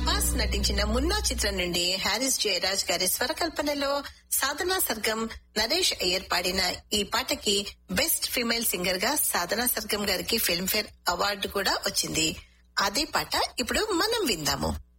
ప్రభాస్ నటించిన మున్నా చిత్రం నుండి హారిస్ జయరాజ్ గారి స్వరకల్పనలో సాధనా సర్గం, నరేష్ అయ్యర్ పాడిన ఈ పాటకి బెస్ట్ ఫీమేల్ సింగర్ గా సాధనా సర్గం గారికి ఫిల్మ్ఫేర్ అవార్డు కూడా వచ్చింది. అదే పాట ఇప్పుడు మనం విందాము.